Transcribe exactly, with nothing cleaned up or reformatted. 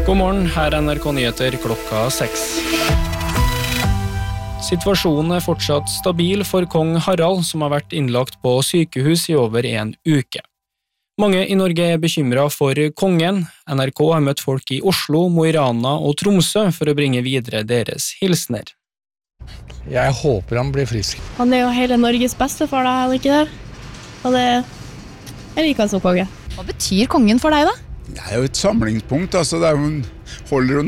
God morgen, her er N R K Nyheter klokka seks. Situasjonen er fortsatt stabil for kong Harald, som har vært innlagt på sykehus i over en uke. Mange i Norge er bekymret for kongen. N R K har møtt folk i Oslo, Mo i Rana og Tromsø for å bringe videre deres hilsner. Jeg håper han blir frisk. Han er jo hele Norges bestefar, da, er det ikke det? Og det jeg liker han som konge. Hva betyr kongen for deg da? Det er jo et samlingspunkt, altså det er jo en, holder jo